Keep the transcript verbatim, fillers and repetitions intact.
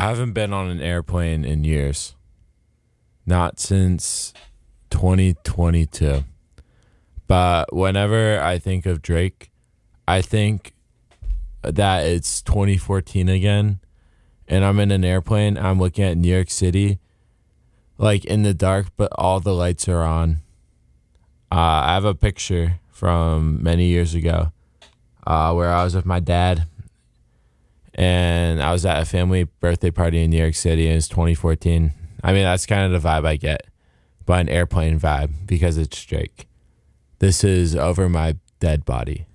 haven't been on an airplane in years. Not since twenty twenty-two. But whenever I think of Drake, I think that it's twenty fourteen again. And I'm in an airplane. I'm looking at New York City, like in the dark, but all the lights are on. Uh, I have a picture from many years ago uh, where I was with my dad. And I was at a family birthday party in New York City, and it was twenty fourteen. I mean, that's kind of the vibe I get, but an airplane vibe because it's Drake. This is Over My Dead Body.